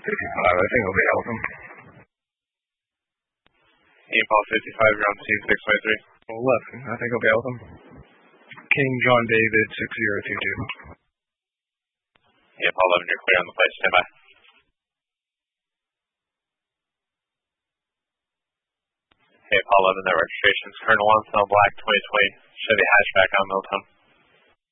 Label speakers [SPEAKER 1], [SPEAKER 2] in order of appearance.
[SPEAKER 1] 55, I think I'll be able to.
[SPEAKER 2] Paul 55, you're on scene 623.
[SPEAKER 1] 11, I think I'll be able to. King John David 6022.
[SPEAKER 2] Paul 11, you're clear on the place. Stand by. Paul 11, that registration's Colonel Lonsdale Black 2020 Chevy hatchback on Milltown.